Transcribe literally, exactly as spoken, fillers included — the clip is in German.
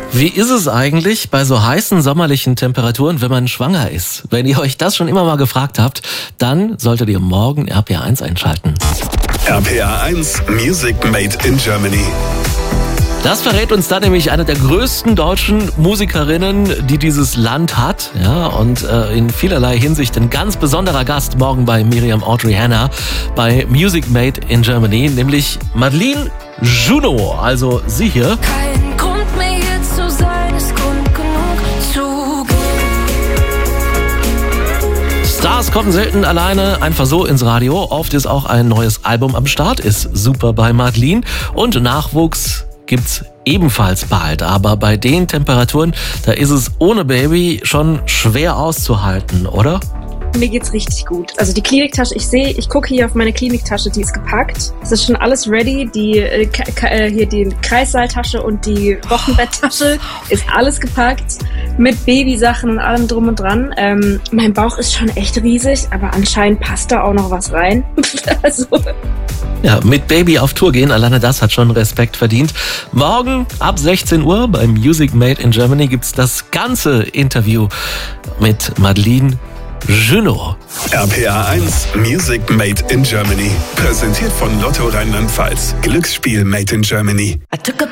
Wie ist es eigentlich bei so heißen sommerlichen Temperaturen, wenn man schwanger ist? Wenn ihr euch das schon immer mal gefragt habt, dann solltet ihr morgen R P R eins einschalten. R P R eins Music Made in Germany. Das verrät uns dann nämlich eine der größten deutschen Musikerinnen, die dieses Land hat. Ja, und äh, in vielerlei Hinsicht ein ganz besonderer Gast morgen bei Miriam Audrey Hanna bei Music Made in Germany, nämlich Madeleine Junot, also sie hier. Kein Grund mehr hier zu sein, ist Grund genug zu gehen. Stars kommen selten alleine einfach so ins Radio. Oft ist auch ein neues Album am Start, ist super bei Madeleine. Und Nachwuchs gibt's ebenfalls bald. Aber bei den Temperaturen, da ist es ohne Baby schon schwer auszuhalten, oder? Mir geht's richtig gut. Also die Kliniktasche, ich sehe, ich gucke hier auf meine Kliniktasche, die ist gepackt. Es ist schon alles ready. Die äh, k- hier die Kreissaaltasche und die Wochenbetttasche ist alles gepackt mit Babysachen und allem drum und dran. Ähm, mein Bauch ist schon echt riesig, aber anscheinend passt da auch noch was rein. also Ja, mit Baby auf Tour gehen, alleine das hat schon Respekt verdient. Morgen ab sechzehn Uhr bei Music Made in Germany gibt's das ganze Interview mit Madeleine Junot. R P R eins Music Made in Germany. Präsentiert von Lotto Rheinland-Pfalz. Glücksspiel Made in Germany.